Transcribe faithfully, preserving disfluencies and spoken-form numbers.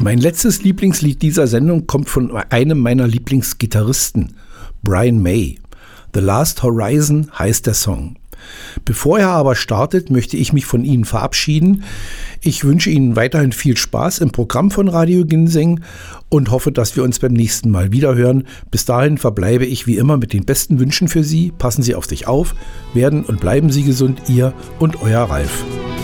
Mein letztes Lieblingslied dieser Sendung kommt von einem meiner Lieblingsgitarristen, Brian May. The Last Horizon heißt der Song. Bevor er aber startet, möchte ich mich von Ihnen verabschieden. Ich wünsche Ihnen weiterhin viel Spaß im Programm von Radio Ginseng und hoffe, dass wir uns beim nächsten Mal wiederhören. Bis dahin verbleibe ich wie immer mit den besten Wünschen für Sie. Passen Sie auf sich auf, werden und bleiben Sie gesund, Ihr und Euer Ralf.